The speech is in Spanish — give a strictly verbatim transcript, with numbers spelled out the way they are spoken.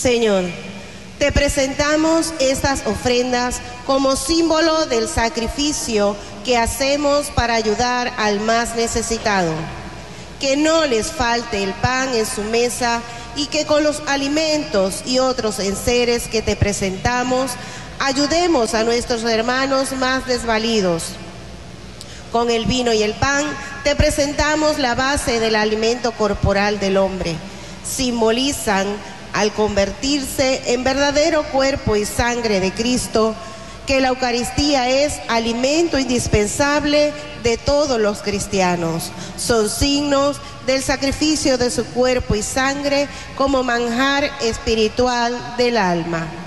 Señor, te presentamos estas ofrendas como símbolo del sacrificio que hacemos para ayudar al más necesitado. Que no les falte el pan en su mesa y que con los alimentos y otros enseres que te presentamos ayudemos a nuestros hermanos más desvalidos. Con el vino y el pan te presentamos la base del alimento corporal del hombre. Simbolizan, al convertirse en verdadero cuerpo y sangre de Cristo, que la Eucaristía es alimento indispensable de todos los cristianos. Son signos del sacrificio de su cuerpo y sangre como manjar espiritual del alma.